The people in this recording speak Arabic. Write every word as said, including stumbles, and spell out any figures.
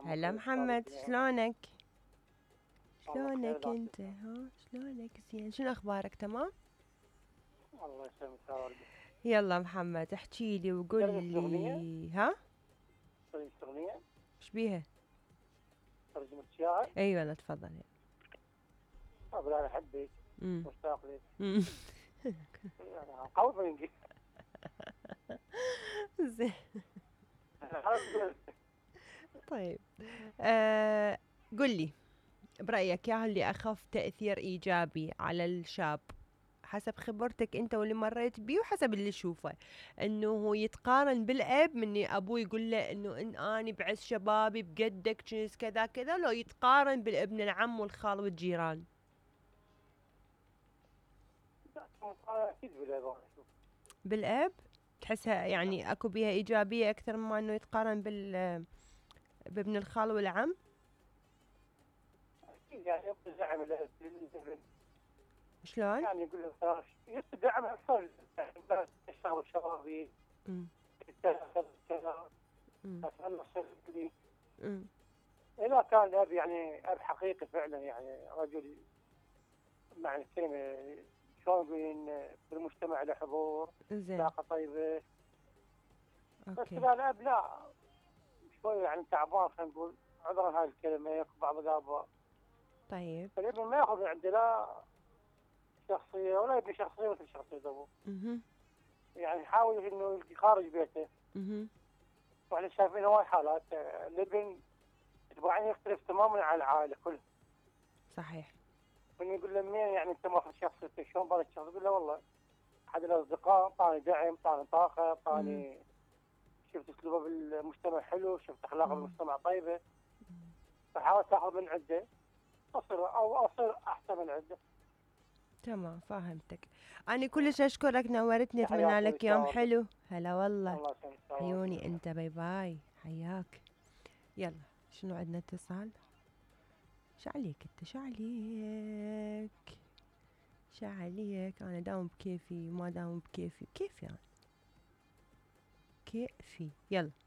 هلا محمد، شلونك؟ شلونك انت؟ ها شلونك؟ زين، شنو اخبارك؟ تمام. الله يسلمك يا ولدي. يلا محمد احكي لي وقول ترجمة الأغنية لي. ها ترجمة الأغنية ايش بيها؟ ترجمة الشاعر. ايوه لا تفضل. أقول أنا أحبك، امم مشتاق لك. امم يعني قوي بالإنجليزي. زين. أنا تقول طيب، آه قل لي برأيك يا اللي أخف تأثير إيجابي على الشاب حسب خبرتك أنت واللي مريت بيه وحسب اللي تشوفه، إنه هو يتقارن بالأب من أبوه يقول له إنه إن أنا بعز شبابي بقدك جنس كذا كذا، لو يتقارن بالابن العم والخال والجيران؟ أكيد بالأغاني. شوف، بالأب تحسها نعم، يعني أكو بيها إيجابية أكثر مما إنه يتقارن بال بابن الخال والعم. أكيد يعني يبقى دعم له للابن. شلون؟ يعني يقول له خلاص يبقى دعم أكثر. يعني اشتغل شبابي أمم كذا كذا كذا. أمم أتمنى يصير لي. أمم إذا كان الأب يعني أب حقيقي فعلا، يعني رجل معنى الكلمة، شلون نقول إن بالمجتمع له حضور، زين. علاقة طيبة. بس أوكي. إذا الأب لا، شوي يعني تعبان، خلينا نقول عذرا هاي الكلمة، ياخذ بعض الآباء، طيب. فالابن ما ياخذ من عنده لا شخصية ولا يبني شخصية مثل شخصية أبوه. اها. يعني يحاول إنه يلقي خارج بيته. اها. وإحنا شايفين هواي حالات، آه، الابن طبعا يختلف تماما عن العائلة كلها. صحيح. من يقول له منين يعني أنت ماخذ شخصيتك، شلون بنيت شخصيتك؟ يقول له والله أحد الأصدقاء طاني دعم، طاني طاقة، امم طاني شفت أسلوبه بالمجتمع حلو، شفت أخلاقه امم بالمجتمع طيبة، فحاول تاخذ من عنده أصير أو أصير أحسن من عنده. تمام فهمتك. أنا كلش أشكرك، نورتني، أتمنى تحياتي لك لك يا يوم وردة. حلو. هلا والله. الله يسلمك يا عيوني وردة. أنت، باي باي، حياك. يلا، شنو عندنا اتصال؟ شعليك أنت، شعليك شعليك أنا داوم بكيفي، ما داوم بكيفي، كيفي أنا كيفي. يلا.